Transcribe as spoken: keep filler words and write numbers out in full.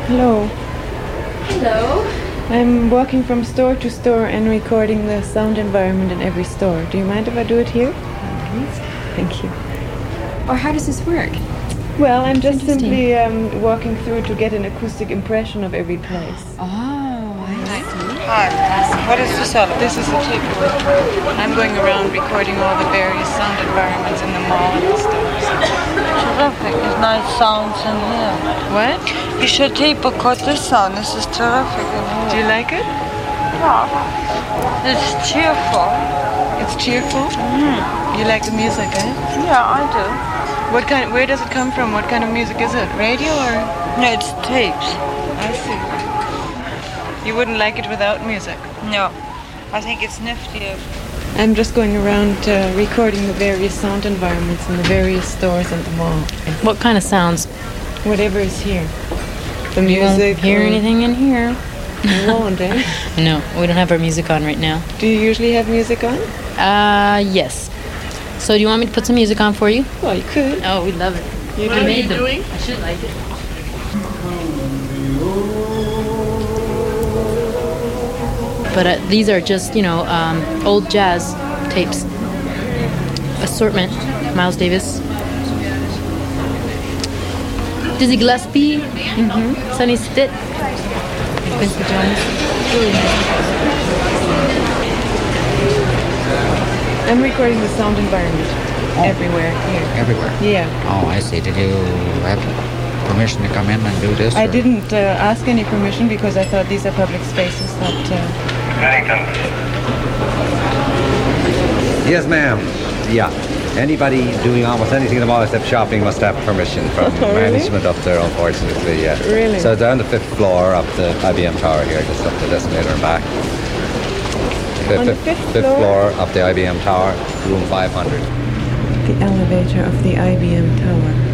Hello. Hello. I'm walking from store to store and recording the sound environment in every store. Do you mind if I do it here? Please. Thank you. Or how does this work? Well, I'm just simply um, walking through to get an acoustic impression of every place. Oh, I see. Hi. What is this all? This is a tape. I'm going around recording all the various sound environments in the mall and the stores. Terrific. There's nice sounds in here. What? You should tape record this sound. This is terrific in here. Do you like it? Yeah. It's cheerful. It's cheerful? Mm-hmm. You like the music, eh? Yeah, I do. What kind? Where does it come from? What kind of music is it? Radio or? No, it's tapes. I see. You wouldn't like it without music? No. I think it's nifty. I'm just going around uh, recording the various sound environments in the various stores at the mall. What kind of sounds? Whatever is here. The You won't music. hear or- anything in here. You won't, eh? No, we don't have our music on right now. Do you usually have music on? Uh, yes. So do you want me to put some music on for you? Well, you could. Oh, we love it. You We do. made them. I should like it. But uh, these are just, you know, um, old jazz tapes. Assortment. Miles Davis. Dizzy Gillespie. Mm-hmm. Sonny Stitt. Quincy Jones. Really nice. I'm recording the sound environment Oh. everywhere here. Everywhere? Yeah. Oh, I see. Did you have permission to come in and do this? I or- didn't uh, ask any permission because I thought these are public spaces that... Uh, Yes, ma'am. Yeah. Anybody doing almost anything in the mall except shopping must have permission from Oh, really? management up there, unfortunately, yeah. Really? So down the fifth floor up the I B M tower here, just up the escalator and back. On the fifth fifth floor? floor up the I B M tower, room five hundred. the elevator of the I B M tower.